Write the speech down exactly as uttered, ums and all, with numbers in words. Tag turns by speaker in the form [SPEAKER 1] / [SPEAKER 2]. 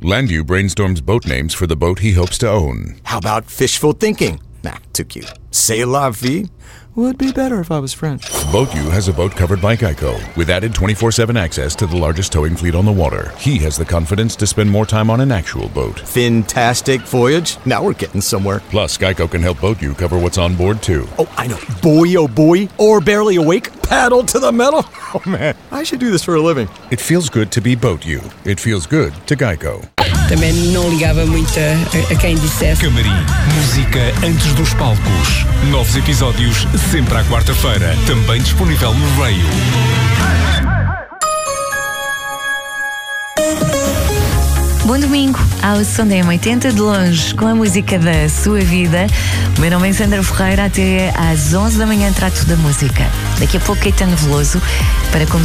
[SPEAKER 1] Landu brainstorms boat names for the boat he hopes to own.
[SPEAKER 2] How about fishful thinking? Nah, too cute. C'est la vie? Would be better if I was French.
[SPEAKER 1] BoatU has a boat covered by Geico, with added twenty-four seven access to the largest towing fleet on the water. He has the confidence to spend more time on an actual boat.
[SPEAKER 2] Fantastic voyage. Now we're getting somewhere.
[SPEAKER 1] Plus, Geico can help BoatU cover what's on board, too.
[SPEAKER 2] Oh, I know. Boy, oh boy. Or barely awake. Paddle to the metal. Oh, man. I should do this for a living.
[SPEAKER 1] It feels good to be BoatU. It feels good to Geico.
[SPEAKER 3] Também não ligava muito a, a quem dissesse.
[SPEAKER 4] Camarim, música antes dos palcos. Novos episódios sempre à quarta-feira. Também disponível no Raio.
[SPEAKER 5] Bom domingo ao som da M oitenta de longe com a música da sua vida. O meu nome é Sandra Ferreira. Até às onze da manhã trato da música. Daqui a pouco Caetano Veloso para começar.